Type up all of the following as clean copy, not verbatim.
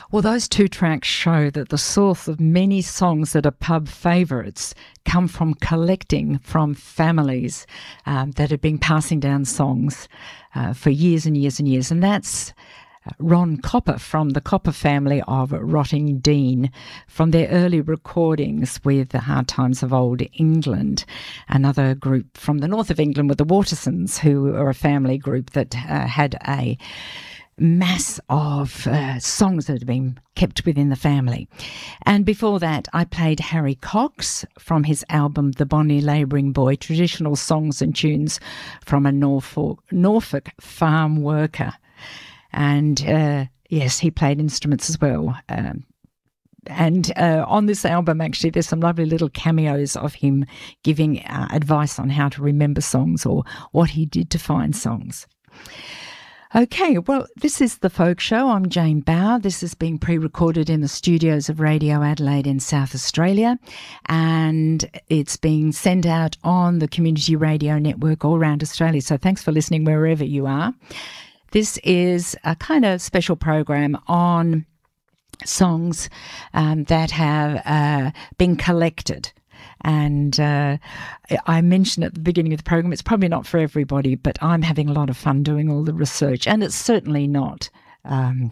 Well, those two tracks show that the source of many songs that are pub favourites come from collecting from families that have been passing down songs for years and years and years. And that's Ron Copper from the Copper family of Rottingdean, from their early recordings with the Hard Times of Old England. Another group from the north of England with the Watersons, who are a family group that had a mass of songs that had been kept within the family. And before that, I played Harry Cox from his album The Bonnie Labouring Boy, traditional songs and tunes from a Norfolk farm worker. And yes, he played instruments as well. And on this album, actually, there's some lovely little cameos of him giving advice on how to remember songs or what he did to find songs. Okay, well, this is The Folk Show. I'm Jane Bauer. This is being pre-recorded in the studios of Radio Adelaide in South Australia, and it's being sent out on the Community Radio Network all around Australia. So thanks for listening wherever you are. This is a kind of special program on songs that have been collected. And I mentioned at the beginning of the program, it's probably not for everybody, but I'm having a lot of fun doing all the research. And it's certainly not, a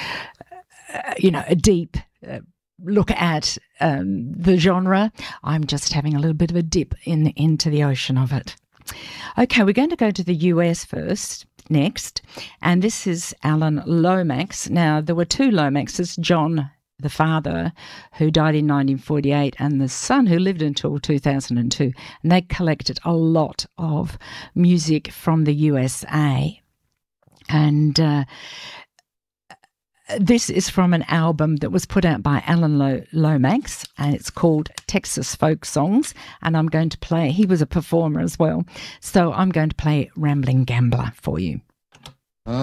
deep look at the genre. I'm just having a little bit of a dip into the ocean of it. Okay, we're going to go to the US next, and this is Alan Lomax. Now, there were two Lomaxes, John, the father, who died in 1948, and the son, who lived until 2002, and they collected a lot of music from the USA. And this is from an album that was put out by Alan Lomax, and it's called Texas Folk Songs, and I'm going to play, he was a performer as well, so I'm going to play Rambling Gambler for you.